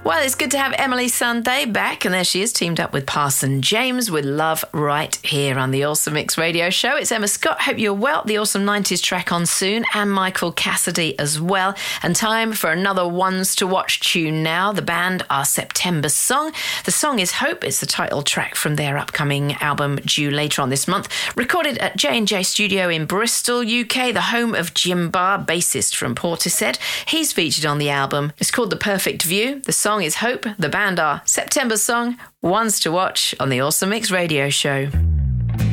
Well, it's good to have Emily Sandé back, and there she is, teamed up with Parson James with Love right here on the Awesome Mix Radio Show. It's Emma Scott. Hope you're well. The Awesome 90s track on soon, and Michael Cassidy as well. And time for another Ones to Watch tune now. The band are September Song. The song is Hope. It's the title track from their upcoming album due later on this month. Recorded at J&J Studio in Bristol, UK, the home of Jim Barr, bassist from Portishead. He's featured on the album. It's called The Perfect View. The song is Hope. The band are September Song. Ones to Watch on the Awesome Mix Radio Show.